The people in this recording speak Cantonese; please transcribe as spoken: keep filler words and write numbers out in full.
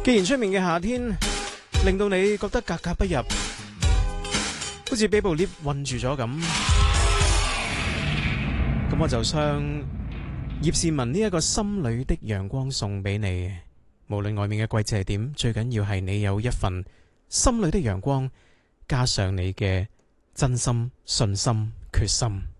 既然出面嘅夏天令到你覺得格格不入，好似俾部 lift 困住咗咁，咁我就將葉倩文呢一個心裏的陽光送俾你。無論外面嘅季節係點，最緊要係你有一份心裏的陽光，加上你嘅真心、信心、決心。